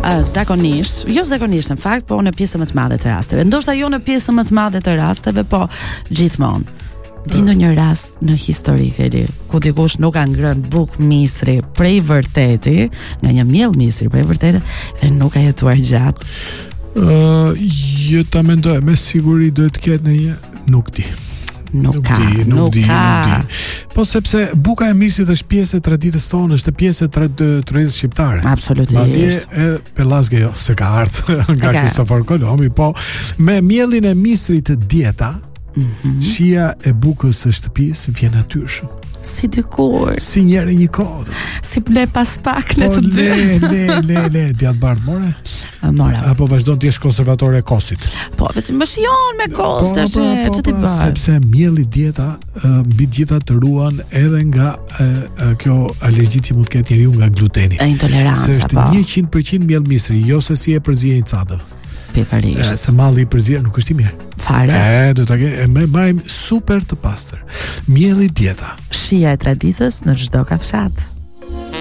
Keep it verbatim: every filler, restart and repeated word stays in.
uh, zakonisht, jo zakonisht në fakt, po në pjesën më të madhe të rasteve. Ndoshta jo në pjesën më të madhe të rasteve, po gjithmonë. Di ndonjë rast në histori Kedi, ku dikush nuk ka ngrënë bukë misri prej vërteti, nga një miell misri prej vërteti, dhe nuk ka jetuar gjatë? Uh, jo ta mendoj, me siguri duhet të ketë në një, nuk di. Nuk, nuk ka, di, nuk, nuk di, ka. Nuk di. Po sepse buka e misrit është pjesë e traditës tonë, është pjesë e traditës shqiptare. Absolutisht. Madje e Pellazge jo, se ka ardhur nga okay. Kristofor Kolombi, po me miellin e misrit dieta, mm-hmm. shija e bukës së shtëpisë vjen natyrshëm. Si dikur. Si njëri një kohë. Si ble pas pak në po, të dy. Le, le, le, le, djatë bardh more? Mora. Apo vazhdon të jesh konservatore e kosit? Po, vetëm më shijon me kos, tash ç'të të bëj. Sepse mielli dieta mbi uh, gjitha të ruan edhe nga uh, uh, kjo alergji që mund të ketë njeriu nga gluteni. Intoleranca. Se është njëqind përqind miell misri, jo se si e përzien cadë. Pikërisht. Se malli i përzier nuk është i mirë. Fare. E, do ta ke, e më marrim super të pastër. Mielli dieta. Shija e traditës në çdo kafshat.